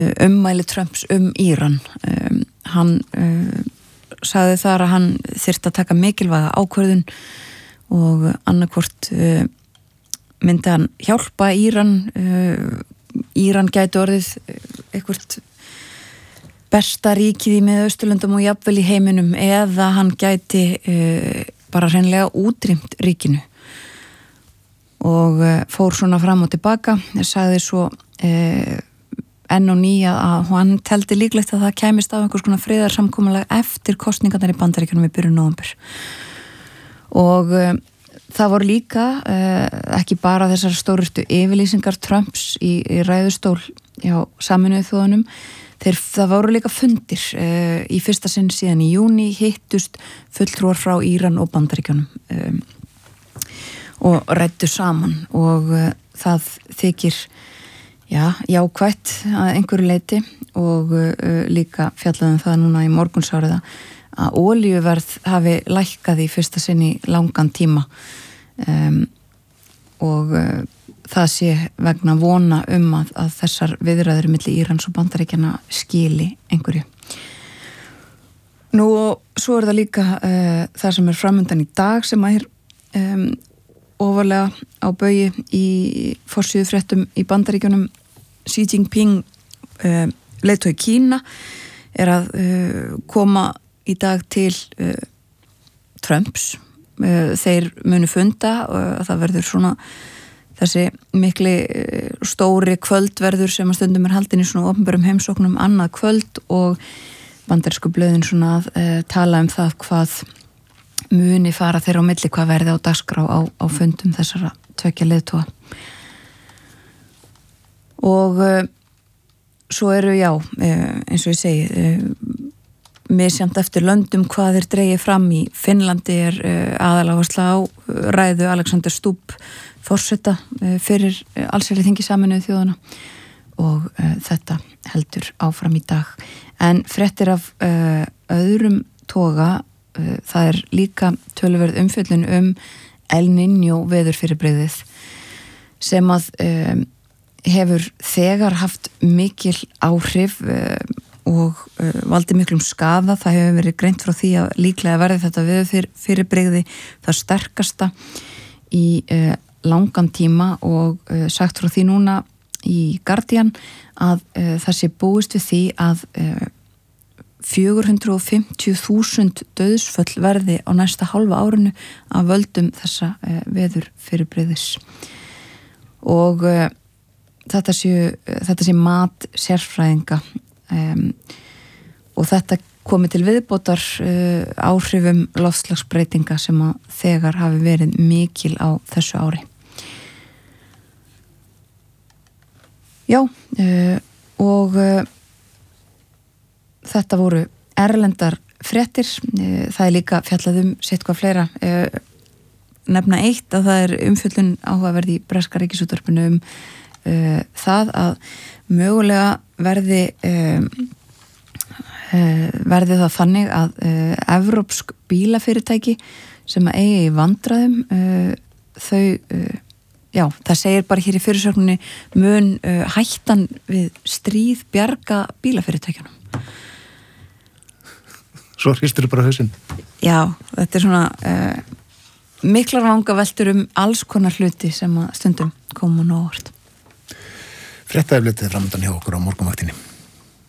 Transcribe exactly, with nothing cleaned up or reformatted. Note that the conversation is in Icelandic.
ummæli Trumps um Íran. Um, hann uh, sagði þar að hann þyrfti að taka mikilvæga ákvörðun og annarkvort uh, myndi hann hjálpa Íran. Uh, Íran gæti orðið eitthvað besta ríkið í Miðausturlöndum og jafnvel í heiminum, eða hann gæti uh, bara hreinlega útrýmt ríkinu. Og uh, fór svona fram og tilbaka, sagði svo uh, enn og ný að hann teldi líklegt að það kæmist á einhvers konar friðarsamkomulag eftir kosningarnar í Bandaríkjunum í byrjun nóvember. Og uh, það voru líka uh, ekki bara þessar stórustu yfirlýsingar Trumps í, í ræðustól hjá Sameinuðu þjóðunum. Þeir, það voru líka fundir uh, í fyrsta sinn síðan í júní, hittust fulltrúar frá Íran og Bandaríkjunum um, og ræddu saman, og uh, það þykir já, jákvætt að einhverju leyti, og uh, líka fjallaðum það núna í morgunsáriða að olíuverð hafi lækkað í fyrsta sinn í langan tíma um, og uh, það sé vegna vona um að, að þessar viðræður milli Írans og Bandaríkjanna skili einhverju. Nú og svo er það líka uh, það sem er framundan í dag sem er um, ofarlega á baugi í forsíðufréttum í Bandaríkjunum. Xi Jinping, uh, leiðtogi Kína, er að uh, koma í dag til uh, Trumps. Uh, þeir munu funda og uh, það verður svona þessi mikli uh, stóri kvöldverður sem að stundum er haldin í svona opinberum heimsóknum annað kvöld, og bandarísku blöðin svona að uh, tala um það hvað muni fara þeirra á milli, hvað verði á dagskrá á, á fundum þessara tveggja leiðtoga. Og uh, svo eru já, uh, eins og ég segi uh, misjant eftir löndum hvað er dregið fram. Í Finnlandi er uh, aðaláhersla á ræðu Alexander Stubb forseta uh, fyrir uh, allsherjarþingi Sameinuðu þjóðanna, og uh, þetta heldur áfram í dag. En fréttir af uh, öðrum toga, uh, það er líka töluverð umfjöllun um El Niño veðurfyrirbrigðið sem að uh, hefur þegar haft mikil áhrif uh, og uh, valdi miklum skaða. Það hefur verið greint frá því að líklega verði þetta veðurfyrirbrigði það sterkasta í uh, langan tíma, og uh, sagt frá því núna í Guardian að uh, það sé búist við því að uh, fjögur hundruð og fimmtíu þúsund dauðsföll verði á næsta hálfa árinu af völdum þessa uh, veðurfyrirbrigðis. Og uh, þetta sé, þetta sé mat sérfræðinga. Um, og þetta komi til viðbótar uh, áhrifum loftslagsbreytinga sem að þegar hafi verið mikil á þessu ári. Já, uh, og uh, þetta voru erlendar fréttir. Uh, það er líka fjallað um sitt hvað fleira. Uh, nefna eitt að það er umfjöllun áhugaverð í breska ríkisútvarpinu um uh, það að mögulega verði um, uh, verði það þannig að uh, evrópsk bílafyrirtæki sem að eigi í vandræðum uh, þau, uh, já, það segir bara hér í fyrirsögninni mun uh, hættan við stríð bjarga bílafyrirtækjunum. Svo hristir bara hausinn. Já, þetta er svona uh, miklar vangaveltur um alls konar hluti sem að stundum koma nú á óvart. Fréttaeflitið framöndan hjá okkur á morgunvaktinni.